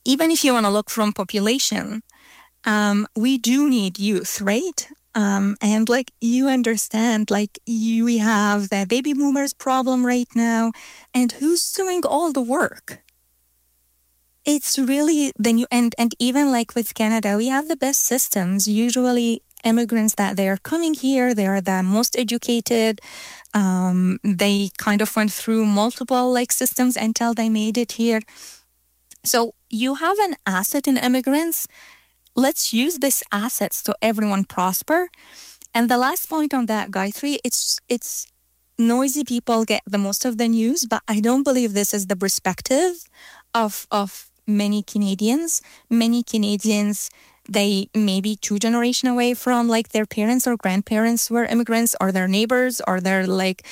even if you want to look from population, we do need youth, right? And like you understand, like we have the baby boomers problem right now, and who's doing all the work? It's really the new, and even like with Canada, we have the best systems. Usually, immigrants that they are coming here, they are the most educated. They kind of went through multiple like systems until they made it here. So you have an asset in immigrants. Let's use this asset so everyone prosper. And the last point on that, Gayatri, it's noisy people get the most of the news, but I don't believe this is the perspective of many Canadians. Many Canadians, they may be 2 generations away from like their parents or grandparents were immigrants, or their neighbors, or their like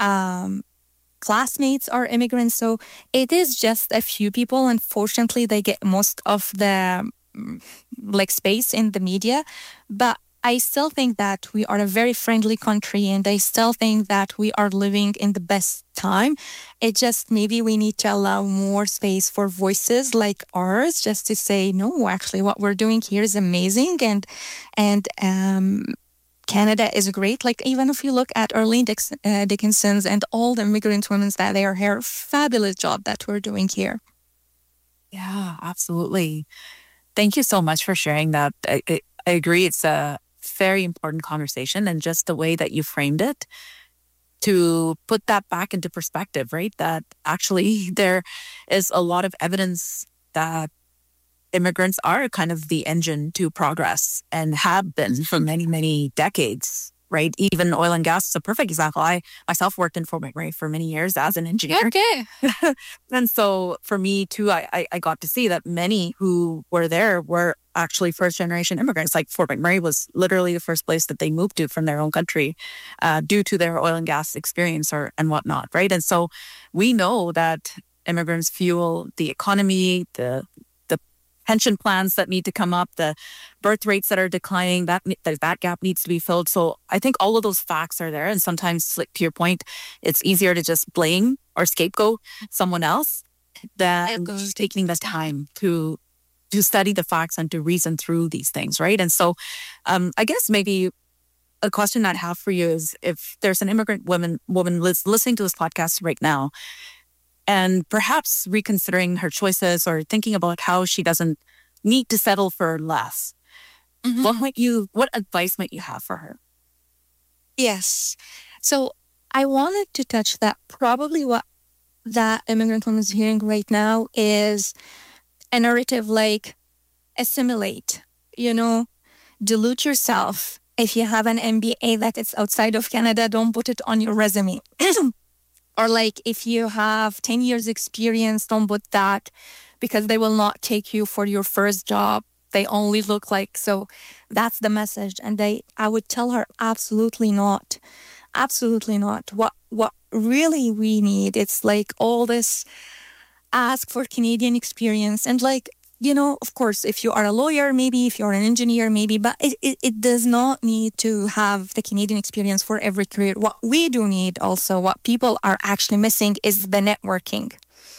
classmates are immigrants. So it is just a few people. Unfortunately, they get most of the like space in the media, but I still think that we are a very friendly country, and I still think that we are living in the best time. It just maybe we need to allow more space for voices like ours, just to say no, actually what we're doing here is amazing, and Canada is great. Like even if you look at Arlene Dickinson's and all the immigrant women that they are here, fabulous job that we're doing here. Yeah, absolutely. Thank you so much for sharing that. I agree. It's a very important conversation, and just the way that you framed it to put that back into perspective, right? That actually there is a lot of evidence that immigrants are kind of the engine to progress and have been for many, many decades, right? Even oil and gas is a perfect example. I myself worked in Fort McMurray for many years as an engineer. Okay. And so for me too, I got to see that many who were there were actually first generation immigrants. Like Fort McMurray was literally the first place that they moved to from their own country due to their oil and gas experience and whatnot, right? And so we know that immigrants fuel the economy, the pension plans that need to come up, the birth rates that are declining, that gap needs to be filled. So I think all of those facts are there. And sometimes, like to your point, it's easier to just blame or scapegoat someone else than just taking the time to study the facts and to reason through these things, right? And so I guess maybe a question I'd have for you is, if there's an immigrant woman listening to this podcast right now, and perhaps reconsidering her choices or thinking about how she doesn't need to settle for less, what advice might you have for her? Yes. So I wanted to touch that. Probably what that immigrant woman is hearing right now is a narrative like assimilate, dilute yourself. If you have an MBA that is outside of Canada, don't put it on your resume. Or like if you have 10 years experience, don't put that, because they will not take you for your first job. They only look like, so that's the message. And I would tell her, absolutely not. Absolutely not. What really we need, it's like all this ask for Canadian experience. And like, of course, if you are a lawyer, maybe if you're an engineer, maybe, but it does not need to have the Canadian experience for every career. What we do need also, what people are actually missing, is the networking.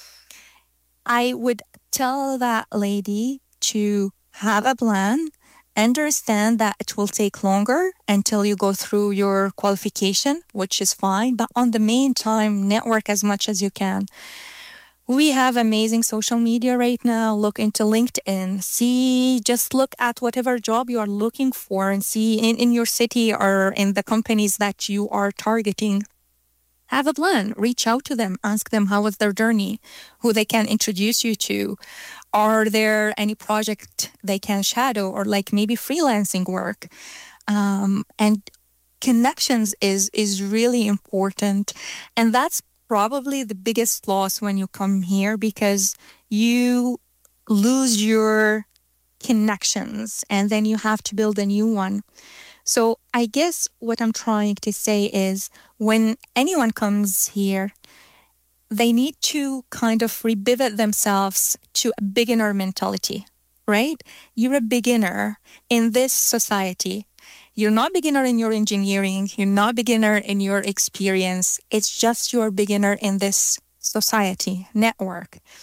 I would tell that lady to have a plan, understand that it will take longer until you go through your qualification, which is fine, but on the meantime, network as much as you can. We have amazing social media right now. Look into LinkedIn. Just look at whatever job you are looking for and see in your city or in the companies that you are targeting. Have a plan. Reach out to them. Ask them how was their journey, who they can introduce you to. Are there any project they can shadow, or like maybe freelancing work? And connections is really important. And that's probably the biggest loss when you come here, because you lose your connections and then you have to build a new one. So I guess what I'm trying to say is, when anyone comes here, they need to kind of repivot themselves to a beginner mentality, right? You're a beginner in this society. You're not beginner in your engineering. You're not beginner in your experience. It's just you're beginner in this society network.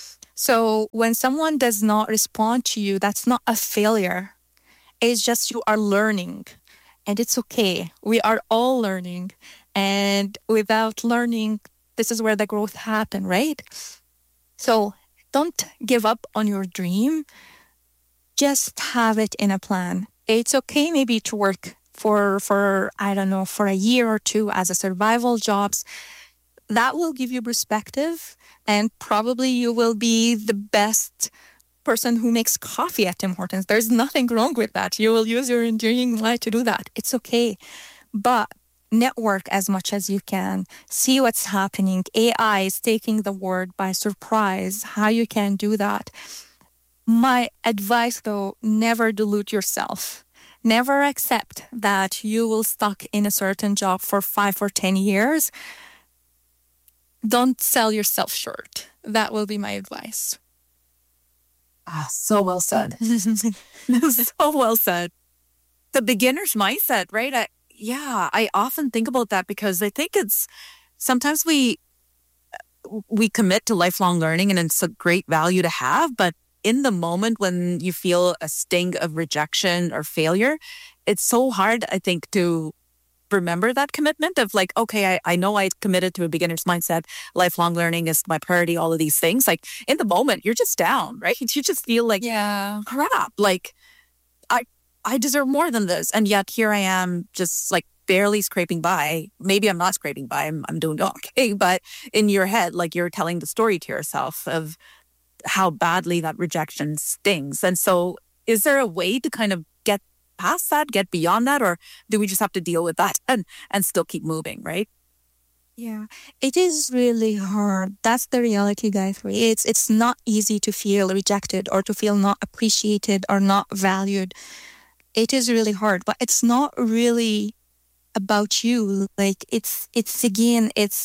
So when someone does not respond to you, that's not a failure. It's just you are learning. And it's okay. We are all learning. And without learning, this is where the growth happen, right? So don't give up on your dream. Just have it in a plan. It's okay maybe to work for I don't know, for a year or two as a survival jobs. That will give you perspective, and probably you will be the best person who makes coffee at Tim Hortons. There's nothing wrong with that. You will use your engineering life to do that. It's okay. But network as much as you can. See what's happening. AI is taking the world by surprise. How you can do that. My advice though, never delude yourself. Never accept that you will stuck in a certain job for 5 or 10 years. Don't sell yourself short. That will be my advice. So well said. So well said. The beginner's mindset, right? I often think about that because I think it's sometimes we commit to lifelong learning and it's a great value to have, but in the moment when you feel a sting of rejection or failure, it's so hard, I think, to remember that commitment of like, okay, I know I committed to a beginner's mindset. Lifelong learning is my priority, all of these things. Like in the moment, you're just down, right? You just feel like, crap, like I deserve more than this. And yet here I am just like barely scraping by. Maybe I'm not scraping by. I'm doing okay. But in your head, like you're telling the story to yourself of how badly that rejection stings. And so is there a way to kind of get past that, get beyond that, or do we just have to deal with that and still keep moving, right? Yeah, it is really hard. That's the reality, guys. It's not easy to feel rejected or to feel not appreciated or not valued. It is really hard, but it's not really about you. Like it's again, it's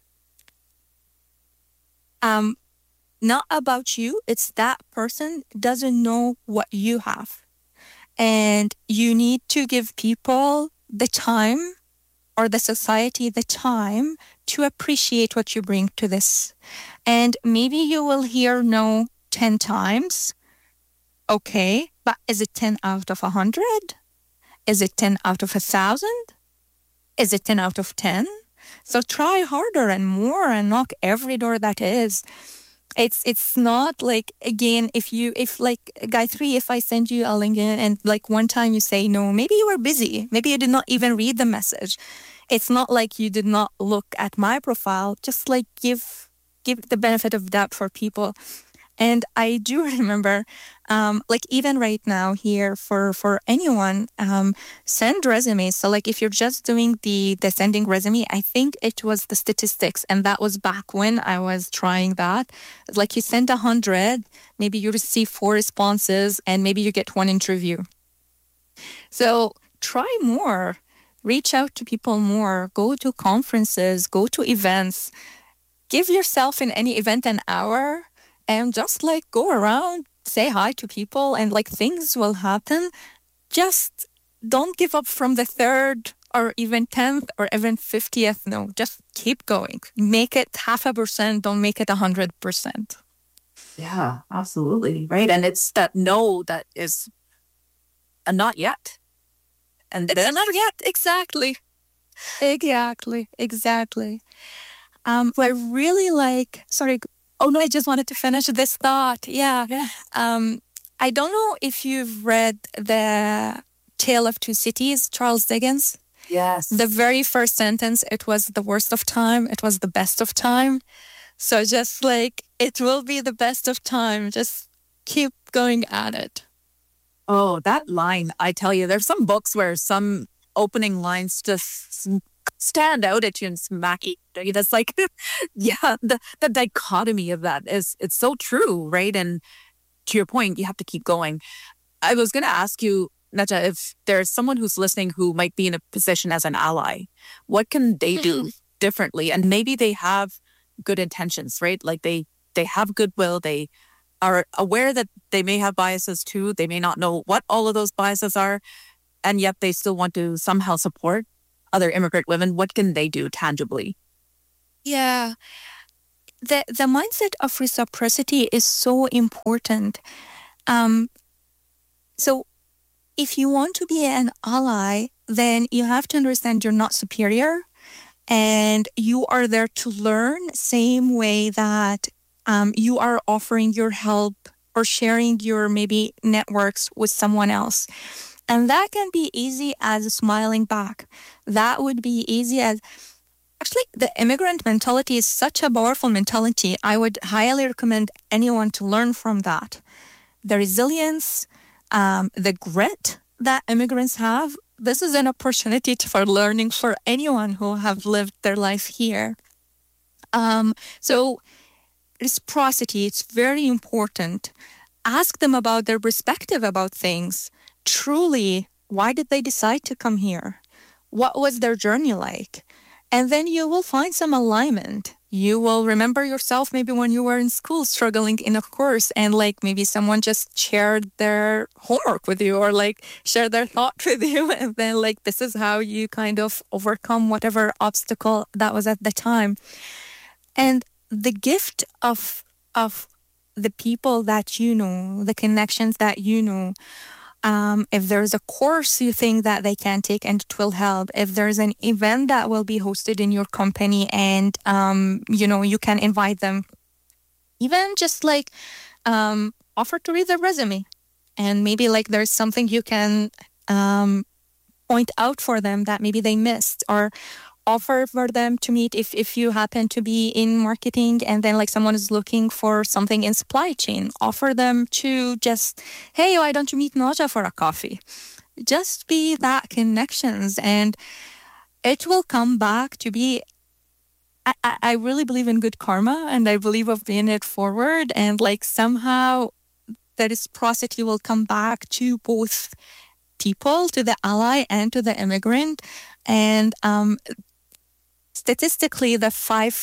not about you. It's that person doesn't know what you have. And you need to give people the time or the society the time to appreciate what you bring to this. And maybe you will hear no 10 times. Okay, but is it 10 out of 100? Is it 10 out of 1,000? Is it 10 out of 10? So try harder and more and knock every door that is. It's not like, again, if like Gayatri, if I send you a LinkedIn and like one time you say no, maybe you were busy. Maybe you did not even read the message. It's not like you did not look at my profile. Just like give the benefit of doubt for people. And I do remember, like even right now here for anyone, send resumes. So like if you're just doing the sending resume, I think it was the statistics. And that was back when I was trying that. Like you send 100, maybe you receive 4 responses and maybe you get 1 interview. So try more, reach out to people more, go to conferences, go to events, give yourself in any event an hour. And just like go around, say hi to people, and like things will happen. Just don't give up from the 3rd or even 10th or even 50th. No, just keep going. Make it 0.5%. Don't make it 100%. Yeah, absolutely. Right. And it's that no that is a not yet. And it's not yet. Exactly. I really like, sorry. Oh no, I just wanted to finish this thought. Yeah. I don't know if you've read The Tale of Two Cities, Charles Dickens. Yes. The very first sentence, it was the worst of time. It was the best of time. So just like, it will be the best of time. Just keep going at it. Oh, that line, I tell you, there's some books where some opening lines just stand out at you and smack you. That's like, yeah, the dichotomy of that is, it's so true, right? And to your point, you have to keep going. I was going to ask you, Najah, if there's someone who's listening who might be in a position as an ally, what can they do differently? And maybe they have good intentions, right? Like they have goodwill. They are aware that they may have biases too. They may not know what all of those biases are, and yet they still want to somehow support other immigrant women. What can they do tangibly? Yeah. the mindset of reciprocity is so important. Um, so if you want to be an ally, then you have to understand you're not superior and you are there to learn, same way that you are offering your help or sharing your maybe networks with someone else. And that can be easy as smiling back. That would be easy as actually the immigrant mentality is such a powerful mentality. I would highly recommend anyone to learn from that. The resilience, the grit that immigrants have. This is an opportunity for learning for anyone who have lived their life here. So reciprocity, it's very important. Ask them about their perspective about things. Truly, why did they decide to come here? What was their journey like? And then you will find some alignment. You will remember yourself maybe when you were in school struggling in a course and like maybe someone just shared their homework with you or like share their thought with you. And then like this is how you kind of overcome whatever obstacle that was at the time. And the gift of the people that you know, the connections that you know, if there's a course you think that they can take and it will help, if there's an event that will be hosted in your company and, you can invite them, even just like offer to read their resume. And maybe like there's something you can point out for them that maybe they missed, or offer for them to meet if you happen to be in marketing and then like someone is looking for something in supply chain, offer them to just, hey, why don't you meet Naja for a coffee? Just be that connections and it will come back to be, I really believe in good karma and I believe of being it forward, and like somehow the reciprocity will come back to both people, to the ally and to the immigrant. And statistically, the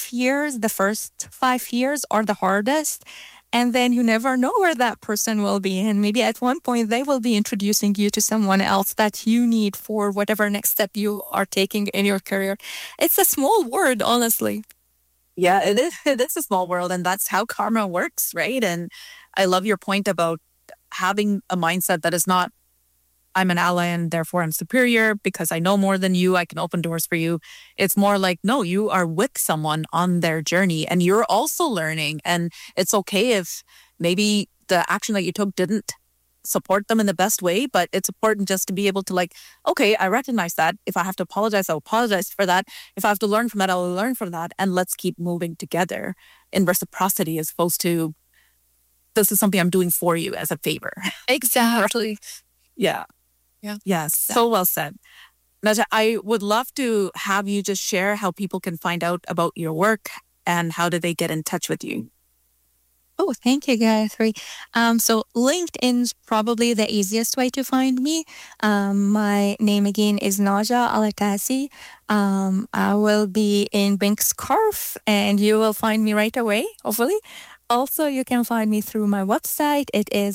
first 5 years are the hardest. And then you never know where that person will be. And maybe at one point they will be introducing you to someone else that you need for whatever next step you are taking in your career. It's a small word, honestly. Yeah, it is. It is a small world, and that's how karma works, right? And I love your point about having a mindset that is not, I'm an ally and therefore I'm superior because I know more than you, I can open doors for you. It's more like, no, you are with someone on their journey and you're also learning. And it's okay if maybe the action that you took didn't support them in the best way, but it's important just to be able to like, okay, I recognize that. If I have to apologize, I'll apologize for that. If I have to learn from that, I'll learn from that. And let's keep moving together in reciprocity as opposed to, this is something I'm doing for you as a favor. Exactly. Yeah. Yeah. Yes. So well said. Naja, I would love to have you just share how people can find out about your work and how do they get in touch with you. Oh, thank you, Gayatri. So LinkedIn's probably the easiest way to find me. My name again is Naja Alatasi. I will be in Pink Scarf and you will find me right away, hopefully. Also, you can find me through my website. It is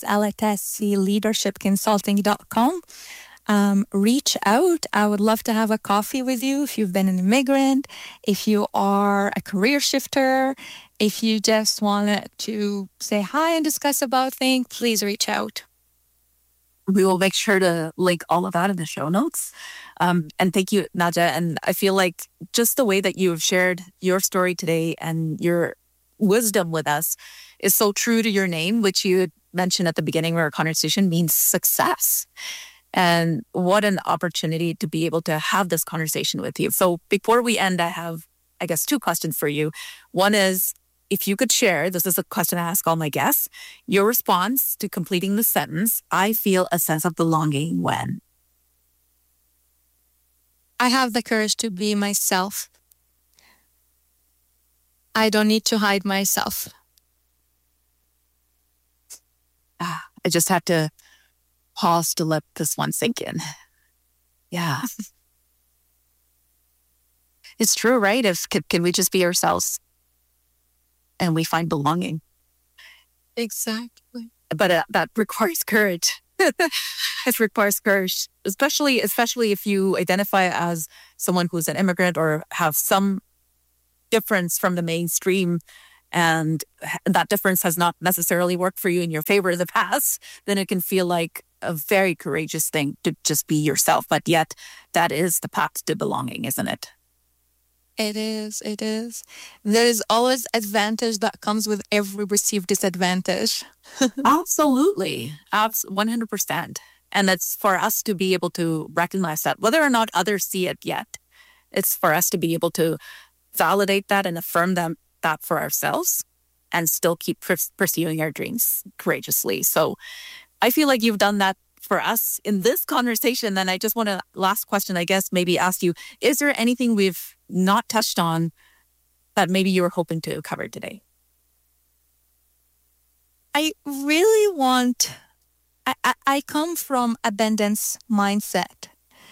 alatasileadershipconsulting.com. Reach out. I would love to have a coffee with you if you've been an immigrant, if you are a career shifter, if you just wanted to say hi and discuss about things, please reach out. We will make sure to link all of that in the show notes. And thank you, Naja. And I feel like just the way that you have shared your story today and your wisdom with us is so true to your name, which you had mentioned at the beginning of our conversation means success. And what an opportunity to be able to have this conversation with you. So before we end, I have, I guess, 2 questions for you. One is, if you could share, this is a question I ask all my guests, your response to completing the sentence, I feel a sense of belonging when. I have the courage to be myself. I don't need to hide myself. I just have to pause to let this one sink in. Yeah. It's true, right? Can we just be ourselves and we find belonging? Exactly. But that requires courage. It requires courage, especially if you identify as someone who's an immigrant or have some difference from the mainstream and that difference has not necessarily worked for you in your favor in the past, then it can feel like a very courageous thing to just be yourself. But yet that is the path to belonging, isn't it? It is. It is. There is always advantage that comes with every perceived disadvantage. Absolutely. 100%. And it's for us to be able to recognize that, whether or not others see it yet. It's for us to be able to validate that and affirm that for ourselves and still keep pursuing our dreams courageously. So I feel like you've done that for us in this conversation. And I just want to, last question, I guess, maybe ask you, is there anything we've not touched on that maybe you were hoping to cover today? I really want, I come from abundance mindset.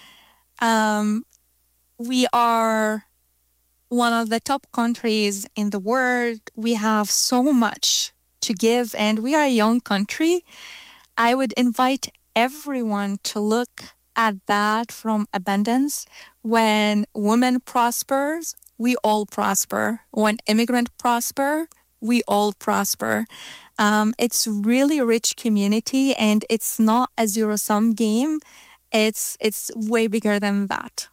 We are one of the top countries in the world. We have so much to give, and we are a young country. I would invite everyone to look at that from abundance. When women prospers, we all prosper. When immigrant prosper, we all prosper. It's really a rich community, and it's not a zero-sum game. It's way bigger than that.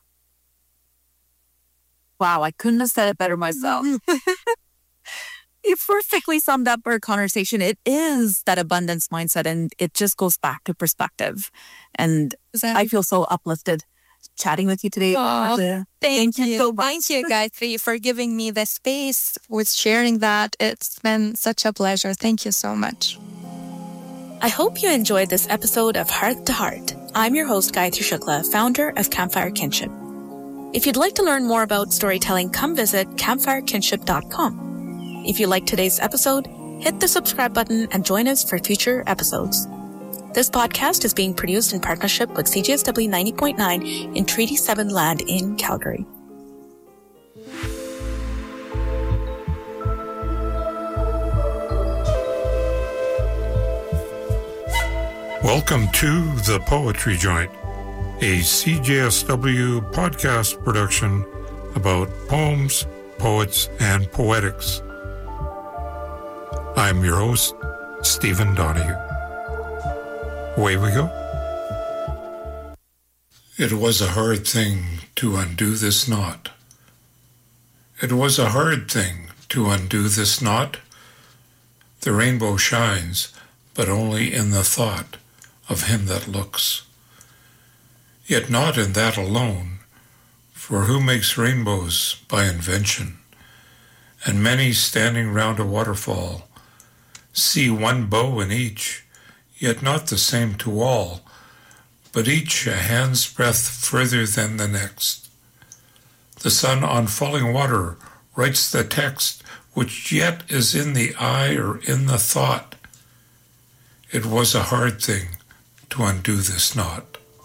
Wow, I couldn't have said it better myself. You perfectly summed up our conversation. It is that abundance mindset, and it just goes back to perspective. And exactly. I feel so uplifted chatting with you today. Oh, thank you so much. Thank you, Gayatri, for giving me the space with sharing that. It's been such a pleasure. Thank you so much. I hope you enjoyed this episode of Heart to Heart. I'm your host, Gayatri Shukla, founder of Campfire Kinship. If you'd like to learn more about storytelling, come visit campfirekinship.com. If you liked today's episode, hit the subscribe button and join us for future episodes. This podcast is being produced in partnership with CJSW 90.9 in Treaty 7 land in Calgary. Welcome to The Poetry Joint, a CJSW podcast production about poems, poets, and poetics. I'm your host, Stephen Donahue. Away we go. It was a hard thing to undo this knot. It was a hard thing to undo this knot. The rainbow shines, but only in the thought of him that looks. Yet not in that alone, for who makes rainbows by invention? And many standing round a waterfall see one bow in each, yet not the same to all, but each a hand's breadth further than the next. The sun on falling water writes the text, which yet is in the eye or in the thought. It was a hard thing to undo this knot.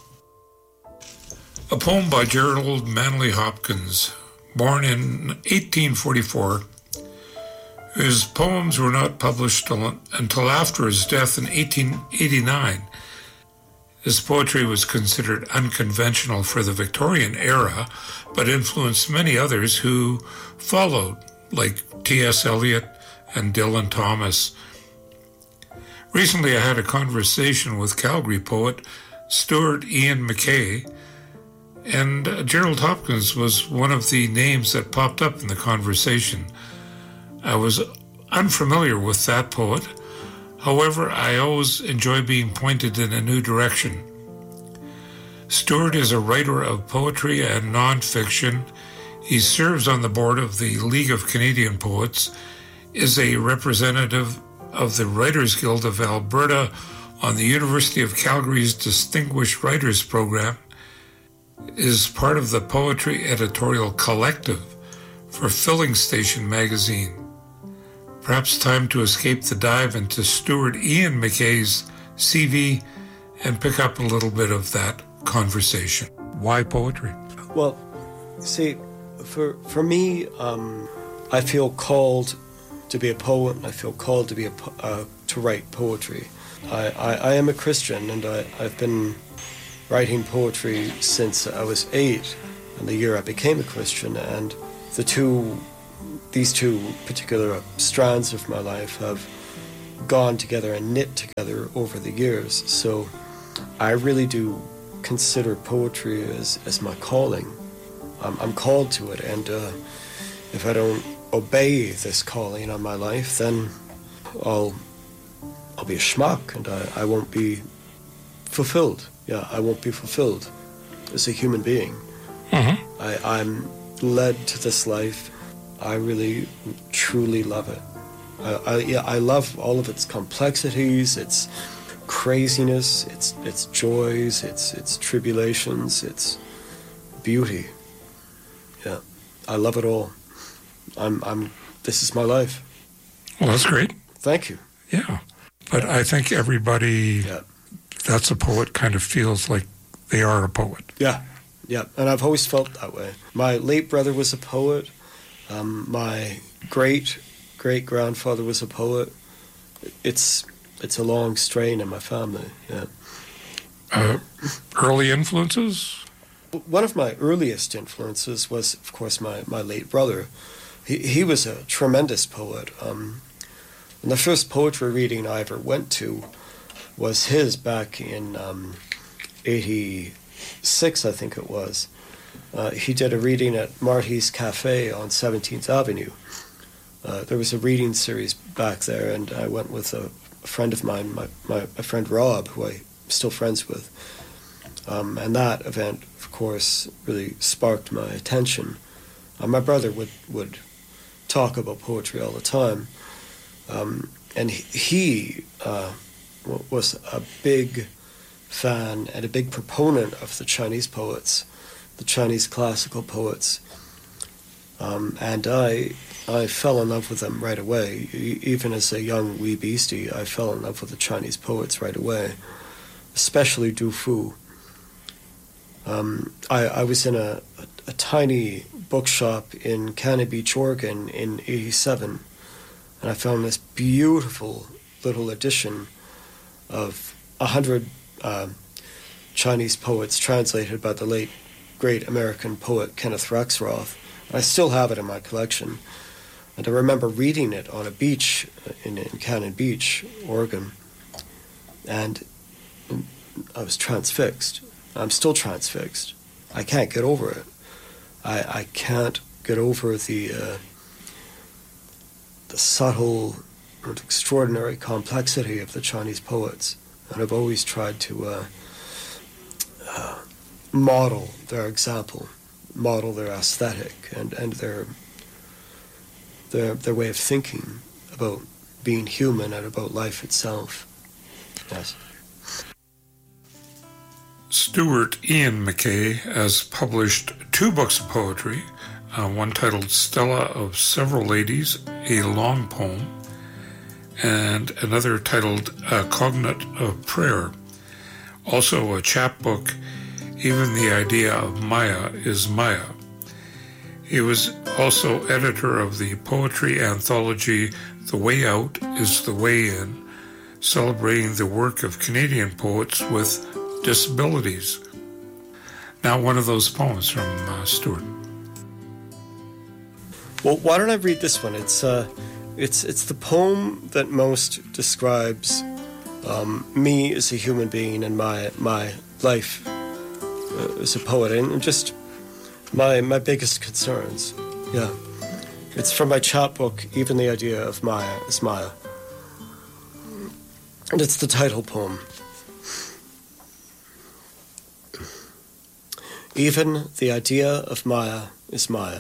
A poem by Gerald Manley Hopkins, born in 1844. His poems were not published until after his death in 1889. His poetry was considered unconventional for the Victorian era, but influenced many others who followed, like T.S. Eliot and Dylan Thomas. Recently, I had a conversation with Calgary poet Stuart Ian McKay, and Gerald Hopkins was one of the names that popped up in the conversation. I was unfamiliar with that poet. However, I always enjoy being pointed in a new direction. Stuart is a writer of poetry and nonfiction. He serves on the board of the League of Canadian Poets, is a representative of the Writers Guild of Alberta on the University of Calgary's Distinguished Writers Program, is part of the Poetry Editorial Collective for Filling Station magazine. Perhaps time to escape the dive into Stuart Ian McKay's CV and pick up a little bit of that conversation. Why poetry? Well, see, for me, I feel called to be a poet. I feel called to be to write poetry. I am a Christian, and I've been writing poetry since I was 8, and the year I became a Christian, and the two these two particular strands of my life have gone together and knit together over the years. So I really do consider poetry as my calling. I'm called to it, and if I don't obey this calling on my life, then I'll be a schmuck, and I won't be fulfilled. Yeah, I won't be fulfilled as a human being. I'm led to this life. I really, truly love it. I love all of its complexities, its craziness, its joys, its tribulations, its beauty. Yeah, I love it all. This is my life. Well, that's great. Thank you. Yeah. But I think everybody that's a poet kind of feels like they are a poet. Yeah. And I've always felt that way. My late brother was a poet. My great-great-grandfather was a poet. It's a long strain in my family, yeah. Early influences? One of my earliest influences was, of course, my late brother. He was a tremendous poet. And the first poetry reading I ever went to was his back in 86, I think it was. He did a reading at Marty's Cafe on 17th Avenue. There was a reading series back there, and I went with a friend of mine, my friend Rob, who I'm still friends with. And that event, of course, really sparked my attention. My brother would talk about poetry all the time. And he was a big fan and a big proponent of the Chinese poets, the Chinese classical poets. And I fell in love with them right away. Even as a young wee beastie, I fell in love with the Chinese poets right away, especially Du Fu. I was in a tiny bookshop in Cannon Beach, Oregon in 87, and I found this beautiful little edition of 100 Chinese poets translated by the late great American poet Kenneth Rexroth. I still have it in my collection. And I remember reading it on a beach in Cannon Beach, Oregon. And I was transfixed. I'm still transfixed. I can't get over it. I can't get over the subtle and extraordinary complexity of the Chinese poets. And I've always tried to model their example, model their aesthetic and their way of thinking about being human and about life itself. Yes. Stuart Ian McKay has published 2 books of poetry, one titled Stella of Several Ladies, a long poem, and another titled Cognate of Prayer. Also a chapbook, Even the Idea of Maya is Maya. He was also editor of the poetry anthology The Way Out is the Way In, celebrating the work of Canadian poets with disabilities. Now, one of those poems from Stuart. Well, why don't I read this one? It's the poem that most describes me as a human being and my life as a poet, and just my biggest concerns. Yeah, it's from my chapbook, Even the Idea of Maya is Maya, and it's the title poem. Even the idea of Maya is Maya.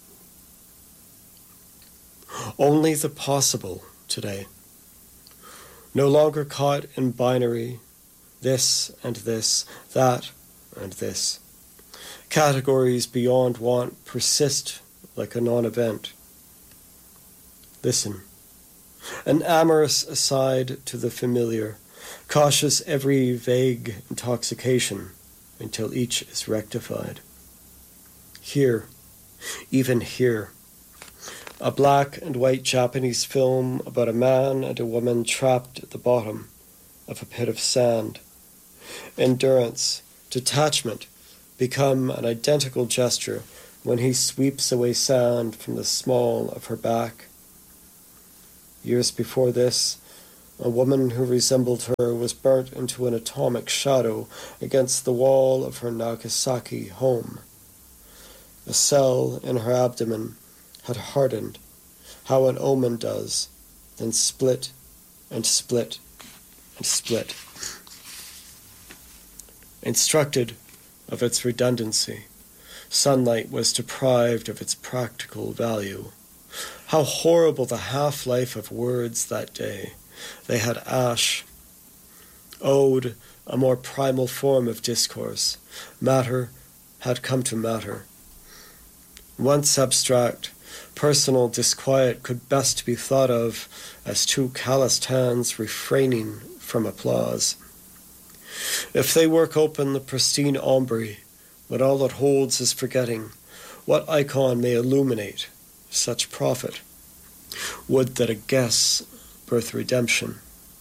Only the possible today. No longer caught in binary, this and this, that and this. Categories beyond want persist like a non-event. Listen. An amorous aside to the familiar, cautious every vague intoxication, until each is rectified. Here, even here, a black and white Japanese film about a man and a woman trapped at the bottom of a pit of sand. Endurance, detachment, become an identical gesture when he sweeps away sand from the small of her back. Years before this, a woman who resembled her was burnt into an atomic shadow against the wall of her Nagasaki home. A cell in her abdomen had hardened, how an omen does, then split and split and split. Instructed of its redundancy, sunlight was deprived of its practical value. How horrible the half-life of words that day. They had ash, owed a more primal form of discourse. Matter had come to matter. Once abstract, personal disquiet could best be thought of as two calloused hands refraining from applause. If they work open the pristine ombre, when all it holds is forgetting, what icon may illuminate such prophet? Would that a guess birth redemption.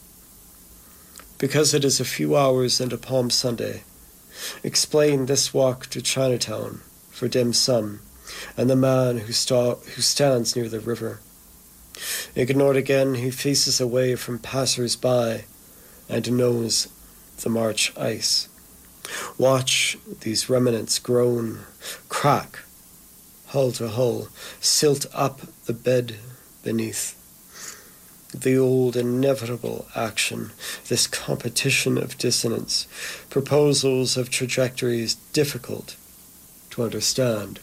Because it is a few hours into Palm Sunday, explain this walk to Chinatown for dim sum and the man who stands near the river. Ignored again, he faces away from passers-by and knows the March ice. Watch these remnants groan, crack, hull to hull, silt up the bed beneath. The old inevitable action, this competition of dissonance, proposals of trajectories difficult to understand.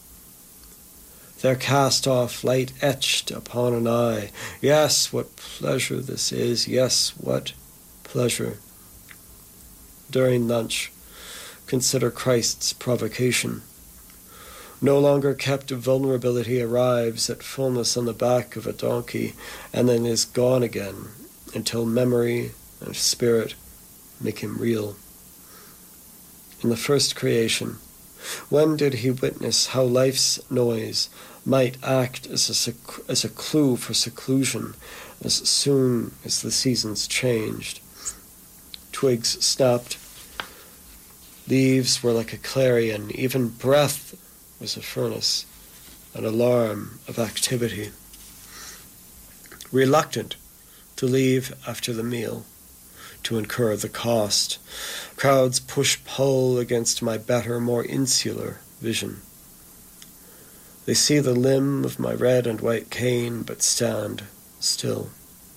Their cast-off light etched upon an eye. Yes, what pleasure this is. Yes, what pleasure. During lunch, consider Christ's provocation. No longer kept vulnerability arrives at fullness on the back of a donkey and then is gone again until memory and spirit make him real. In the first creation, when did he witness how life's noise might act as a clue for seclusion as soon as the seasons changed? Twigs snapped, leaves were like a clarion, even breath was a furnace, an alarm of activity. Reluctant to leave after the meal, to incur the cost, crowds push-pull against my better, more insular vision. They see the limb of my red and white cane, but stand still.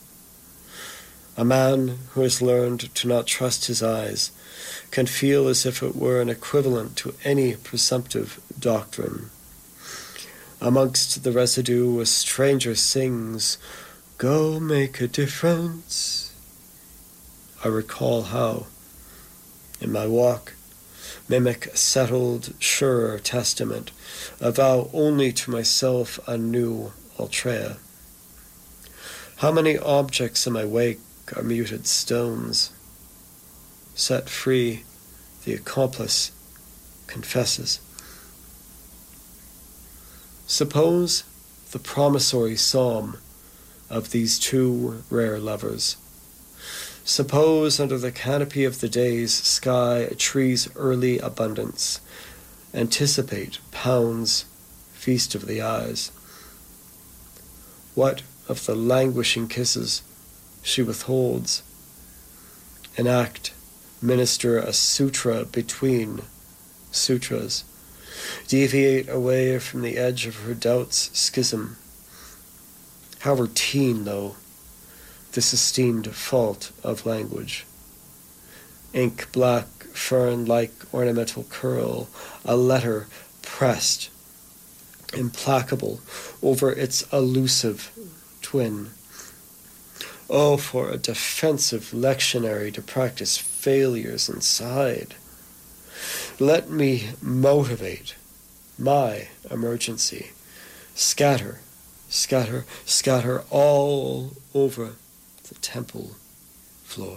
A man who has learned to not trust his eyes can feel as if it were an equivalent to any presumptive doctrine. Amongst the residue, a stranger sings, "Go make a difference." I recall how, in my walk, mimic a settled, surer testament, a vow only to myself anew, Altrea. How many objects in my wake are muted stones? Set free, the accomplice confesses. Suppose the promissory psalm of these two rare lovers. Suppose under the canopy of the day's sky a tree's early abundance. Anticipate Pound's feast of the eyes. What of the languishing kisses she withholds? Enact, minister a sutra between sutras. Deviate away from the edge of her doubt's schism. How routine, though, this esteemed fault of language. Ink black, fern-like ornamental curl, a letter pressed, implacable, over its elusive twin. Oh, for a defensive lectionary to practice failures inside. Let me motivate my emergency. Scatter, scatter, scatter all over the temple floor.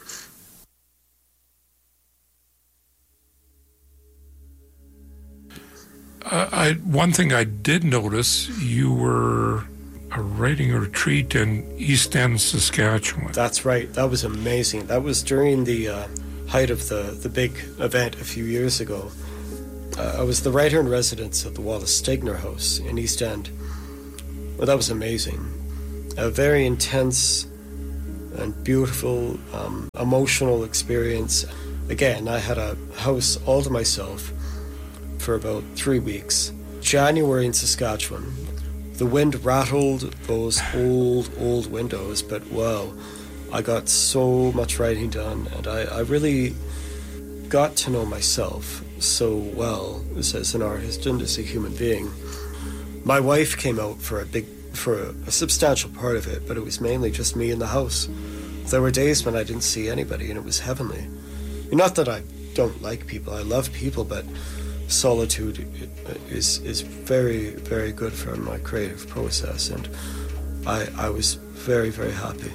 One thing I did notice, you were writing a retreat in East End, Saskatchewan. That's right. That was amazing. That was during the height of the big event a few years ago. I was the writer in residence at the Wallace Stegner House in East End. Well, that was amazing. A very intense and beautiful, emotional experience. Again, I had a house all to myself for about 3 weeks. January in Saskatchewan. The wind rattled those old windows, but wow, I got so much writing done, and I really got to know myself so well as an artist and as a human being. My wife came out for a substantial part of it, but it was mainly just me in the house. There were days when I didn't see anybody, and it was heavenly. Not that I don't like people, I love people, but solitude is very, very good for my creative process, and I was very, very happy.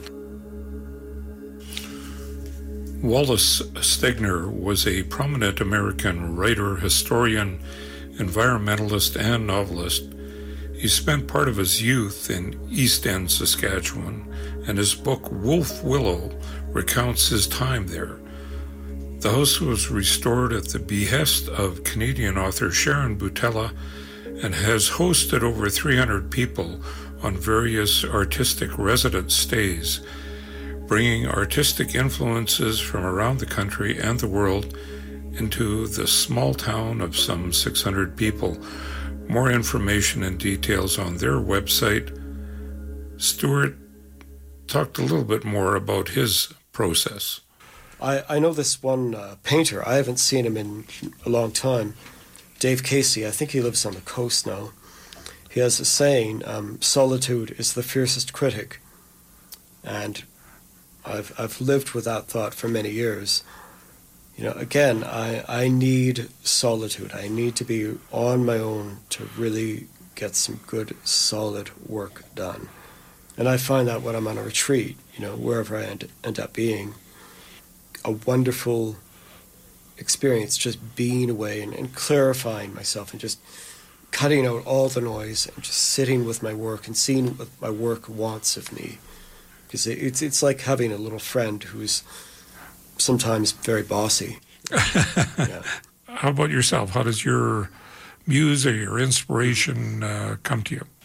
Wallace Stegner was a prominent American writer, historian, environmentalist, and novelist. He spent part of his youth in East End, Saskatchewan, and his book Wolf Willow recounts his time there. The house was restored at the behest of Canadian author Sharon Butella and has hosted over 300 people on various artistic residence stays, bringing artistic influences from around the country and the world into the small town of some 600 people. More information and details on their website. Stuart talked a little bit more about his process. I know this one painter. I haven't seen him in a long time. Dave Casey. I think he lives on the coast now. He has a saying, solitude is the fiercest critic. And I've lived with that thought for many years. Again, I need solitude. I need to be on my own to really get some good, solid work done. And I find that when I'm on a retreat, wherever I end up being, a wonderful experience just being away and clarifying myself and just cutting out all the noise and just sitting with my work and seeing what my work wants of me. Because it's like having a little friend who's sometimes very bossy. Yeah. How about yourself? How does your muse or your inspiration come to you?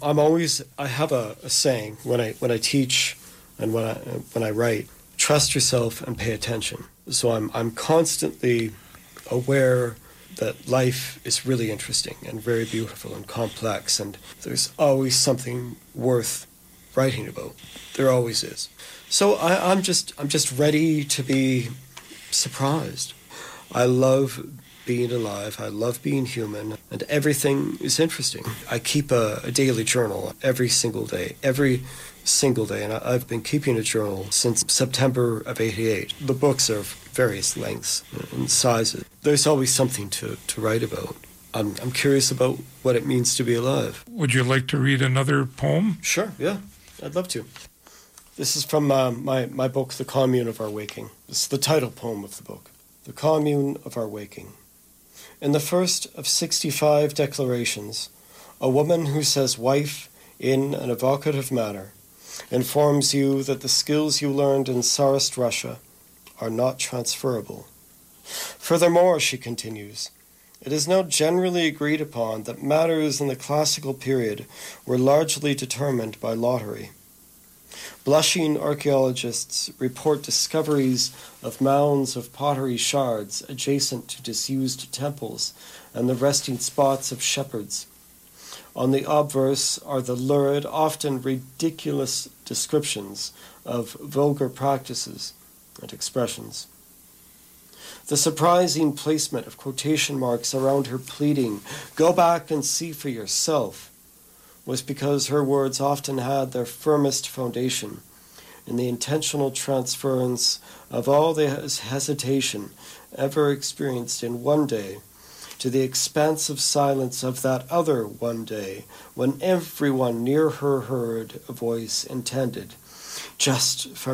I have a saying when I teach and when I write: trust yourself and pay attention. So I'm constantly aware that life is really interesting and very beautiful and complex, and there's always something worth writing about. There always is. So I'm just ready to be surprised. I love being alive. I love being human, and everything is interesting. I keep a daily journal every single day, and I've been keeping a journal since September of '88. The books are of various lengths and sizes. There's always something to write about. I'm curious about what it means to be alive. Would you like to read another poem? Sure, yeah, I'd love to. This is from my book, The Commune of Our Waking. This is the title poem of the book. The Commune of Our Waking. In the first of 65 declarations, a woman who says wife in an evocative manner informs you that the skills you learned in Tsarist Russia are not transferable. Furthermore, she continues, it is now generally agreed upon that matters in the classical period were largely determined by lottery. Blushing archaeologists report discoveries of mounds of pottery shards adjacent to disused temples and the resting spots of shepherds. On the obverse are the lurid, often ridiculous descriptions of vulgar practices and expressions. The surprising placement of quotation marks around her pleading, "Go back and see for yourself," was because her words often had their firmest foundation in the intentional transference of all the hesitation ever experienced in one day to the expansive silence of that other one day when everyone near her heard a voice intended, just for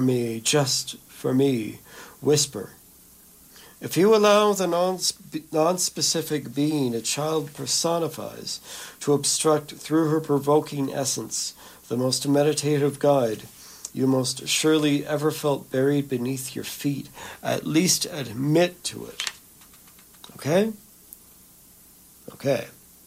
me, whisper. If you allow the non-specific being a child personifies to obstruct through her provoking essence the most meditative guide you most surely ever felt buried beneath your feet, at least admit to it. Okay? Okay.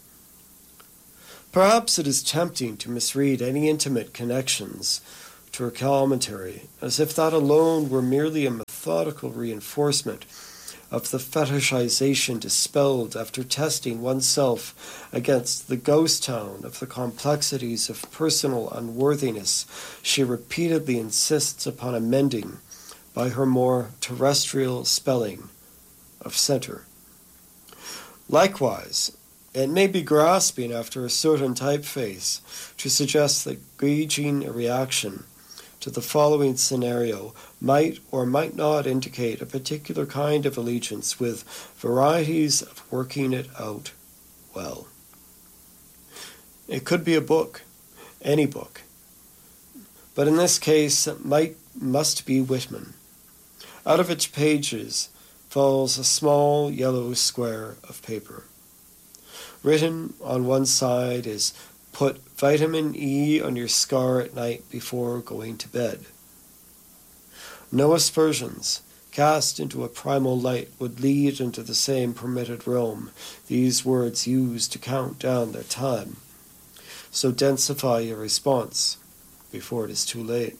Perhaps it is tempting to misread any intimate connections to her commentary, as if that alone were merely a methodical reinforcement of the fetishization dispelled after testing oneself against the ghost town of the complexities of personal unworthiness she repeatedly insists upon amending by her more terrestrial spelling of center. Likewise, it may be grasping after a certain typeface to suggest that gauging a reaction to the following scenario might or might not indicate a particular kind of allegiance with varieties of working it out well. It could be a book, any book, but in this case it must be Whitman. Out of its pages falls a small yellow square of paper. Written on one side is, "Put vitamin E on your scar at night before going to bed." No aspersions cast into a primal light would lead into the same permitted realm these words use to count down their time. So densify your response before it is too late.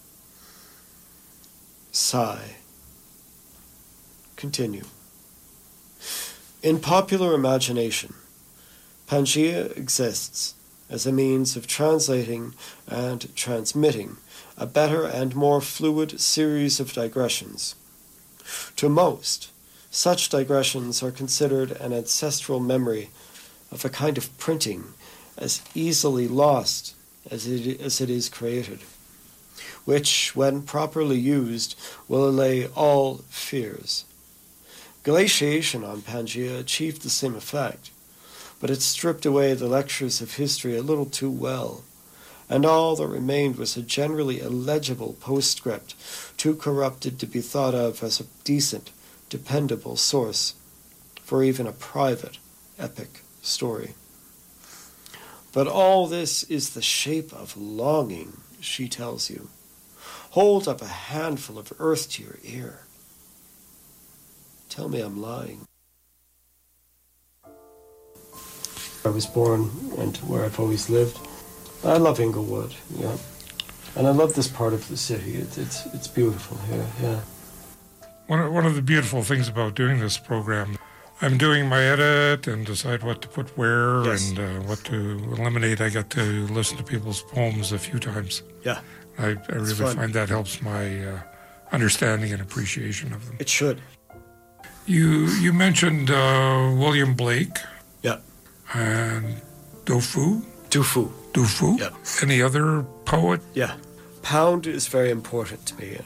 Sigh. Continue. In popular imagination, Pangaea exists as a means of translating and transmitting a better and more fluid series of digressions. To most, such digressions are considered an ancestral memory of a kind of printing as easily lost as it is created, which, when properly used, will allay all fears. Glaciation on Pangaea achieved the same effect, but it stripped away the lectures of history a little too well, and all that remained was a generally illegible postscript, too corrupted to be thought of as a decent, dependable source for even a private, epic story. But all this is the shape of longing, she tells you. Hold up a handful of earth to your ear. Tell me I'm lying. I was born and where I've always lived. I love Inglewood, yeah. And I love this part of the city. It's beautiful here, yeah. One of the beautiful things about doing this program, I'm doing my edit and decide what to put where. Yes. And what to eliminate. I get to listen to people's poems a few times. Yeah. I really find that helps my understanding and appreciation of them. It should. You mentioned William Blake. Yeah. And Dufu. Yeah. Any other poet? Yeah. Pound is very important to me.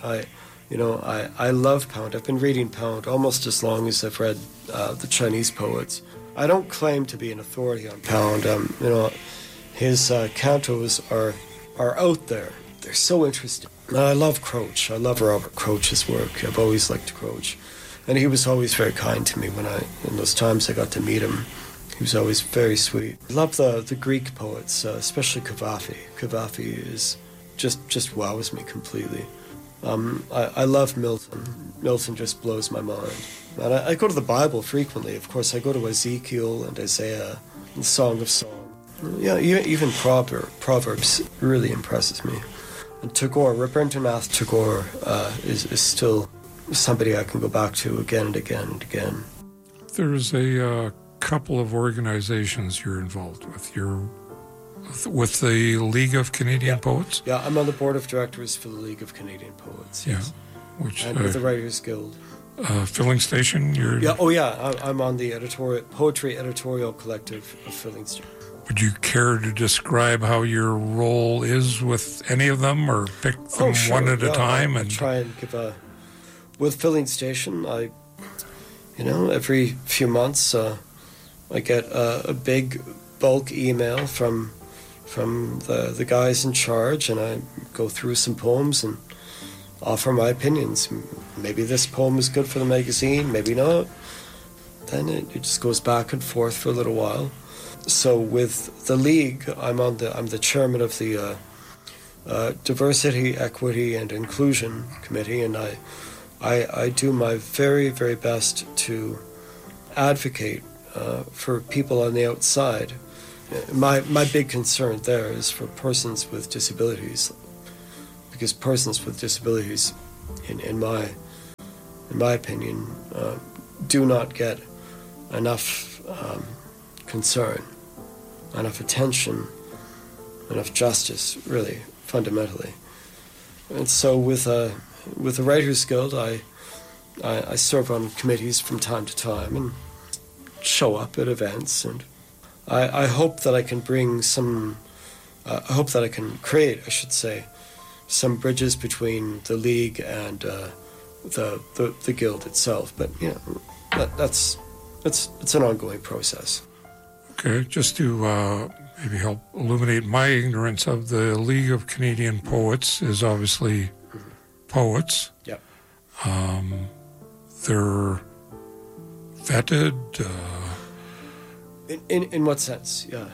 I love Pound. I've been reading Pound almost as long as I've read the Chinese poets. I don't claim to be an authority on Pound. His cantos are out there. They're so interesting. I love Croce. I love Robert Croce's work. I've always liked Croce. And he was always very kind to me in those times I got to meet him. He was always very sweet. I love the Greek poets, especially Kavafi. Kavafi is just wows me completely. I love Milton. Milton just blows my mind. And I go to the Bible frequently. Of course, I go to Ezekiel and Isaiah and Song of Songs. Yeah, even Proverbs really impresses me. And Tagore, Rabindranath Tagore, is still somebody I can go back to again and again and again. There's a couple of organizations you're involved with. You're with the League of Canadian Poets? Yeah, I'm on the board of directors for the League of Canadian Poets. Yes. Yeah, and with the Writers Guild. Filling Station? I'm on the poetry editorial collective of Filling Station. Would you care to describe how your role is with any of them, or pick them one at a time? I'll try and give with Filling Station, every few months I get a big bulk email from the guys in charge, and I go through some poems and offer my opinions. Maybe this poem is good for the magazine, maybe not. Then it just goes back and forth for a little while. So with the League, I'm the chairman of the Diversity, Equity, and Inclusion Committee, and I do my very, very best to advocate for people on the outside. My big concern there is for persons with disabilities, because persons with disabilities, in my opinion, do not get enough concern, enough attention, enough justice, really, fundamentally. And so with the Writers Guild, I serve on committees from time to time and show up at events, and I hope that I can bring some, I hope that I can create, I should say, some bridges between the League and the Guild itself. But, you know, it's an ongoing process. Okay, just to maybe help illuminate my ignorance of the League of Canadian Poets is obviously poets. Yep. They're vetted. In what sense? Yeah.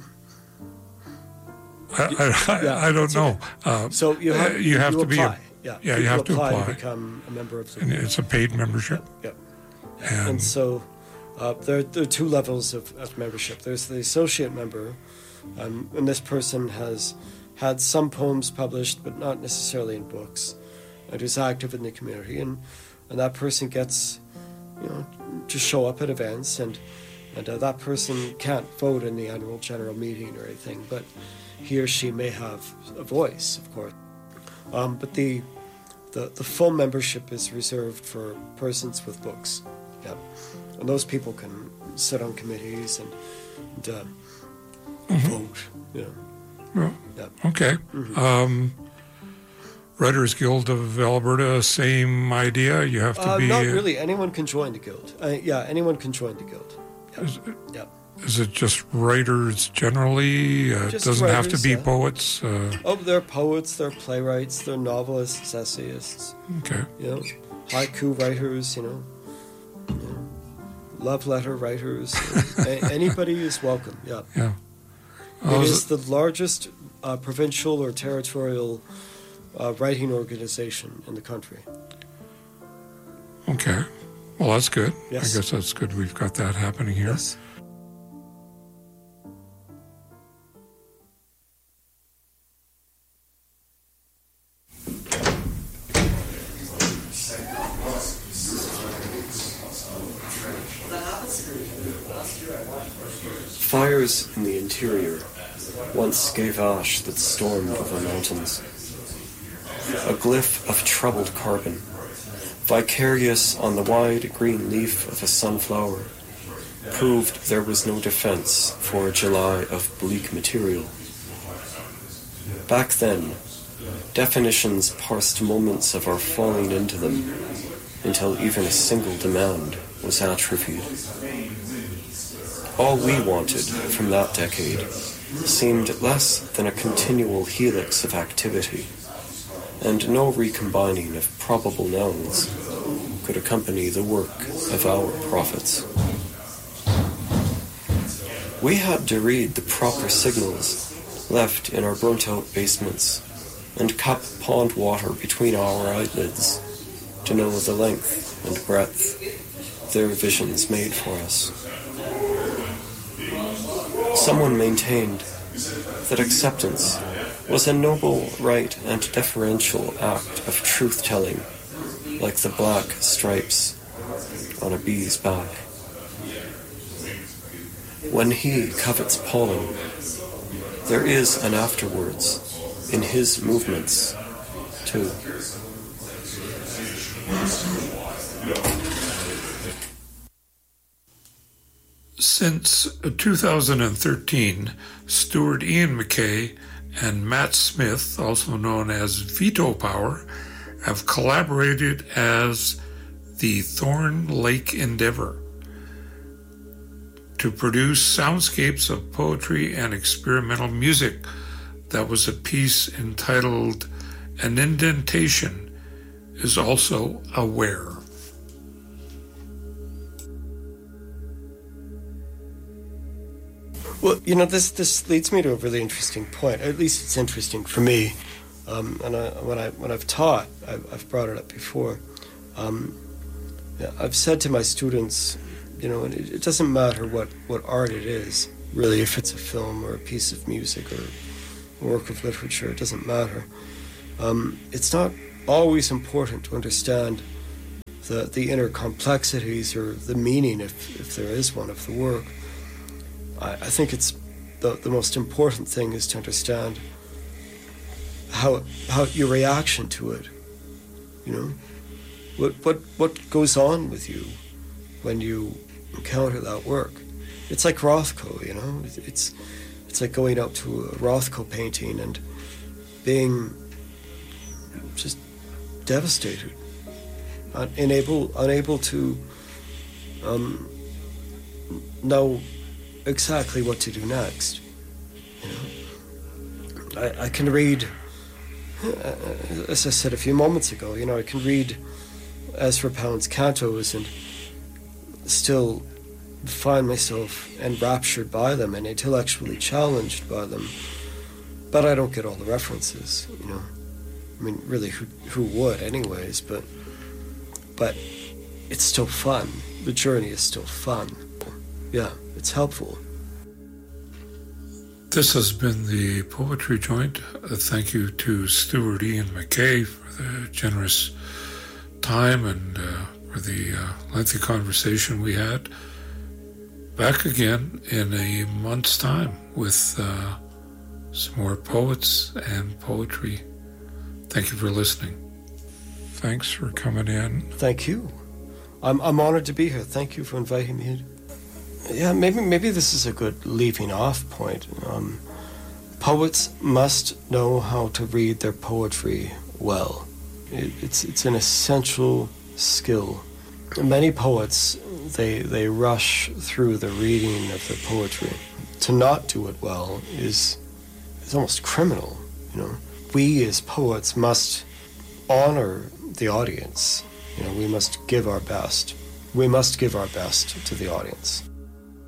I don't know. So you have to apply. be. You have to apply to become a member of the and League. it's a paid membership. Yep. And so there are two levels of membership. There's the associate member, and this person has had some poems published, but not necessarily in books, and is active in the community, and that person gets, you know, to show up at events, and that person can't vote in the annual general meeting or anything, but he or she may have a voice, of course. But the full membership is reserved for persons with books. Yeah. And those people can sit on committees and vote. Yeah. Well, yeah. Okay. Mm-hmm. Writers Guild of Alberta, same idea. You have to be. Not really. Anyone can join the guild. Anyone can join the guild. Yeah. Is it just writers generally? It doesn't have to be poets. There are poets, there are playwrights, there are novelists, essayists. Okay. You know, haiku writers. You know, love letter writers. Anybody is welcome. Yeah. Yeah. It is the largest provincial or territorial writing organization in the country. Okay. Well, that's good. Yes. I guess that's good we've got that happening here. Yes. Fires in the interior once gave ash that stormed over mountains. A glyph of troubled carbon, vicarious on the wide green leaf of a sunflower, proved there was no defense for a July of bleak material. Back then, definitions parsed moments of our falling into them until even a single demand was atrophied. All we wanted from that decade seemed less than a continual helix of activity, and no recombining of probable nouns could accompany the work of our prophets. We had to read the proper signals left in our burnt-out basements and cup pond water between our eyelids to know the length and breadth their visions made for us. Someone maintained that acceptance was a noble, right, and deferential act of truth-telling, like the black stripes on a bee's back. When he covets pollen, there is an afterwards in his movements, too. Since 2013, Stuart Ian McKay and Matt Smith, also known as Veto Power, have collaborated as the Thorn Lake Endeavor to produce soundscapes of poetry and experimental music. That was a piece entitled An Indentation is Also Aware. Well, you know, this leads me to a really interesting point. At least it's interesting for me. And when I've taught, I've brought it up before. I've said to my students, and it doesn't matter what art it is, really, if it's a film or a piece of music or a work of literature, it doesn't matter. It's not always important to understand the inner complexities or the meaning, if there is one, of the work. I think it's the most important thing is to understand how your reaction to it, what goes on with you when you encounter that work. It's like Rothko, it's like going up to a Rothko painting and being just devastated, unable to know exactly what to do next. I can read, as I said a few moments ago, I can read Ezra Pound's cantos and still find myself enraptured by them and intellectually challenged by them, but I don't get all the references. I mean, really, who would, anyways? But it's still fun. The journey is still fun. Yeah, it's helpful. This has been the Poetry Joint. Thank you to Stuart Ian McKay for the generous time and for the lengthy conversation we had. Back again in a month's time with some more poets and poetry. Thank you for listening. Thanks for coming in. Thank you. I'm honored to be here. Thank you for inviting me. Yeah, maybe this is a good leaving off point. Poets must know how to read their poetry well. It's an essential skill. Many poets, they rush through the reading of their poetry. To not do it well is almost criminal, We as poets must honor the audience. We must give our best. We must give our best to the audience.